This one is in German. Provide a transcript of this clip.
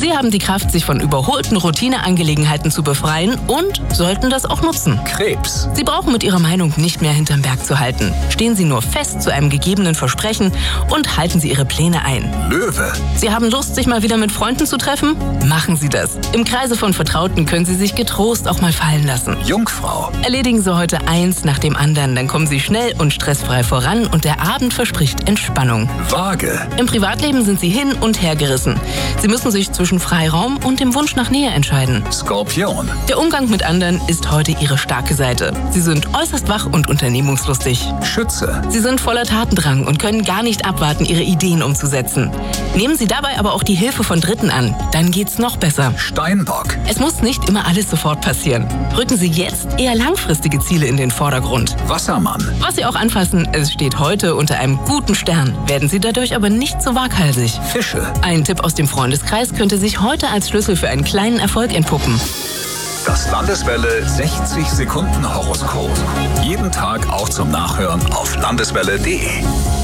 Sie haben die Kraft, sich von überholten Routineangelegenheiten zu befreien und sollten das auch nutzen. Krebs. Sie brauchen mit Ihrer Meinung nicht mehr hinterm Berg zu halten. Stehen Sie nur fest zu einem gegebenen Versprechen und halten Sie Ihre Pläne ein. Löwe. Sie haben Lust, sich mal wieder mit Freunden zu treffen? Machen Sie das. Im Kreise von Vertrauten können Sie sich getrost auch mal fallen lassen. Jungfrau. Erledigen Sie heute eins nach dem anderen, dann kommen Sie schnell und stressfrei voran und der Abend verspricht Entspannung. Waage. Im Privatleben sind Sie hin und her gerissen. Sie müssen sich zwischen Freiraum und dem Wunsch nach Nähe entscheiden. Skorpion. Der Umgang mit anderen ist heute Ihre starke Seite. Sie sind äußerst wach und unternehmungslustig. Schütze. Sie sind voller Tatendrang und können gar nicht abwarten, Ihre Ideen umzusetzen. Nehmen Sie dabei aber auch die Hilfe von Dritten an. Dann geht's noch besser. Steinbock. Es muss nicht immer alles sofort passieren. Rücken Sie jetzt eher langfristige Ziele in den Vordergrund. Wassermann. Was Sie auch anfassen, es steht heute unter einem guten Stern. Werden Sie dadurch aber nicht so waghalsig. Fische. Ein Tipp aus dem Freundeskreis könnte sich heute als Schlüssel für einen kleinen Erfolg entpuppen. Das Landeswelle 60 Sekunden Horoskop. Jeden Tag auch zum Nachhören auf landeswelle.de.